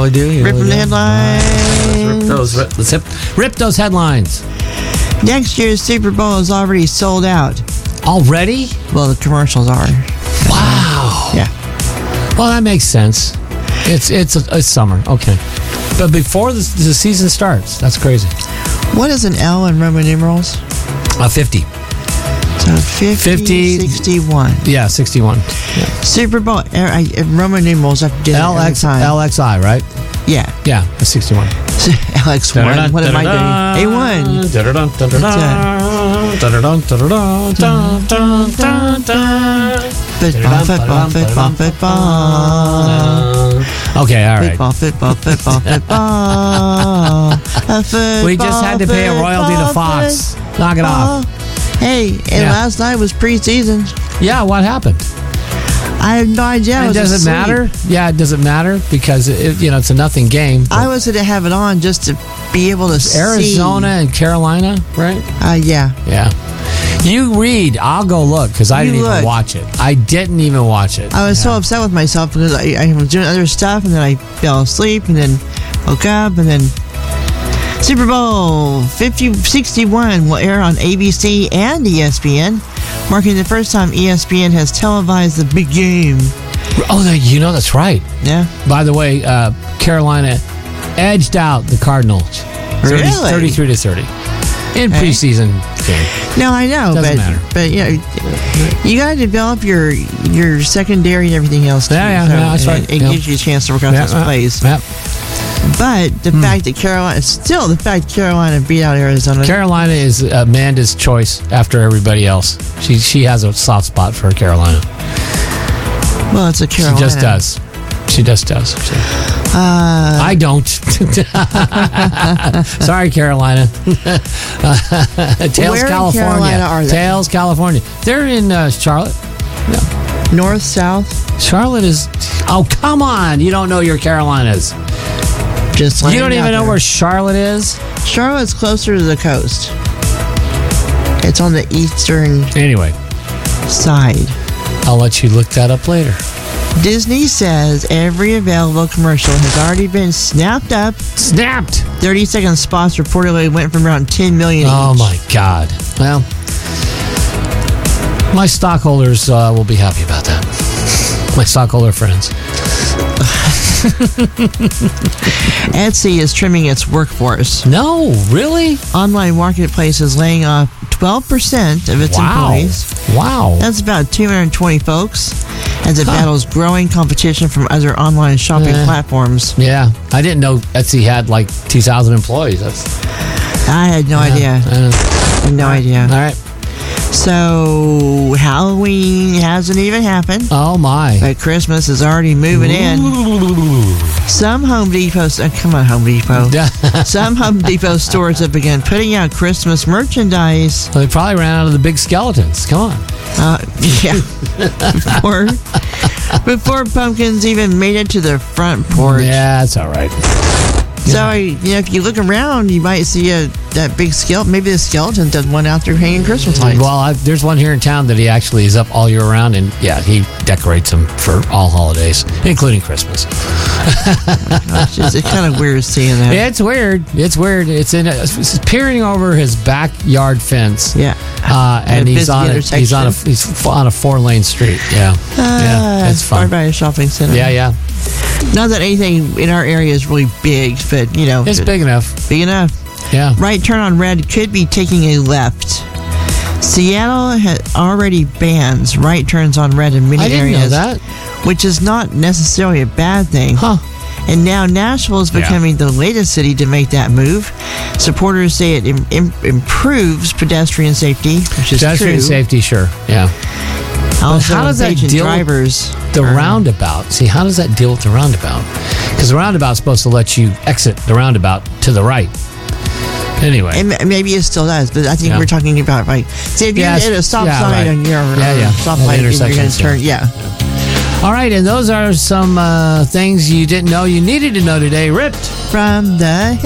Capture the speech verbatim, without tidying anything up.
really do. You Ripping really the do. headlines. Let's rip those. Rip, let's rip, rip those headlines. Next year's Super Bowl is already sold out. Already? Well, the commercials are. Wow. Yeah. Well, that makes sense. It's it's it's summer. Okay. But before the, the season starts, that's crazy. What is an L in Roman numerals? Uh, fifty. So fifty, fifty sixty-one. Yeah, sixty-one. Yeah. Super Bowl, er, I, uh, Roman numerals, I have to do that L every X time. L X I, right? Yeah. Yeah, that's sixty-one. L X one. What am I doing? A one. Football, football, football, football. Okay, all right. Football, football, football, football. A football, We just had to pay a royalty to football, Fox. Knock it off. Hey, and Yeah. last night was preseason. Yeah, what happened? I have no idea. I And was does it asleep. matter? Yeah, it doesn't matter because it, you know it's a nothing game. I was going to have it on just to be able to see. Arizona and Carolina, right? Uh, yeah. Yeah. You read. I'll go look because I You didn't even look. watch it. I didn't even watch it. I was so Yeah. upset with myself because I, I was doing other stuff and then I fell asleep and then woke up and then Super Bowl fifty sixty-one will air on A B C and E S P N, marking the first time E S P N has televised the big game. Oh, that- you know that's right. Yeah. By the way, uh, Carolina edged out the Cardinals. thirty Really? thirty-three to thirty in Okay. preseason game. No, I know, Doesn't but matter. but you know, you got to develop your your secondary and everything else. Too, Yeah, yeah, so yeah, that's right. It, it Yeah. gives you a chance to work out Yeah, those uh, plays. yeah. But the fact that Carolina, still the fact Carolina beat out Arizona. Carolina is Amanda's choice after everybody else. She she has a soft spot for Carolina. well, it's a Carolina. She just does. She just does. So. Uh, I don't. Sorry, Carolina. Tails, Where in California. Carolina are they? Tails, California. They're in uh, Charlotte. North, south, Charlotte is. Oh, come on! You don't know your Carolinas. just You laying don't out even know there. where Charlotte is. Charlotte's closer to the coast. It's on the eastern Anyway, side. I'll let you look that up later. Disney says every available commercial has already been snapped up. Snapped. thirty second spots reportedly went from around ten million Oh each. my God. Well, my stockholders uh, will be happy about that. My stockholder friends. Etsy is trimming its workforce. No, really? Online marketplace is laying off twelve percent of its Wow. employees. Wow. That's about two hundred twenty folks as it Huh. battles growing competition from other online shopping Eh. platforms. Yeah, I didn't know Etsy had like two thousand employees. That's I had no idea. uh, No idea. all right. So Halloween hasn't even happened, Oh my. but Christmas is already moving in. Some Home Depots, uh, come on, Home Depot. Some Home Depot stores have begun putting out Christmas merchandise. Well, they probably ran out of the big skeletons. Come on. Uh, yeah, before before pumpkins even made it to the front porch. Yeah, that's all right. So you know, if you look around, you might see a that big skeleton. Maybe the skeleton does one out there hanging Christmas lights. Well, I, there's one here in town that he actually is up all year round, and yeah, he decorates them for all holidays, including Christmas. It's, just, it's kind of weird seeing that. It's weird. It's weird. It's in. A, it's peering over his backyard fence. Yeah. Uh, At and a he's busy on a, he's on a intersection. he's on a four lane street. Yeah, yeah, it's Right fun. by a shopping center. Yeah, yeah, Not that anything in our area is really big, but you know, it's big enough. big enough. Yeah. Right turn on red could be taking a left. Seattle ha- already bans right turns on red in many I didn't areas, know that. which is not necessarily a bad thing. Huh. And now Nashville is Yeah. becoming the latest city to make that move. Supporters say it Im- im- improves pedestrian safety, which is Pedestrian true. safety, sure. Yeah. Also, how does that impatient deal with drivers The are- roundabout. See, how does that deal with the roundabout? Because the roundabout's supposed to let you exit the roundabout to the right. Anyway. And ma- maybe it still does, but I think Yeah. we're talking about like, see, if you're Yes, at a stop yeah, sign right. on your Yeah, yeah. uh, stop At light, and you're going intersections, to turn, yeah. All right, and those are some uh, things you didn't know you needed to know today. Ripped From the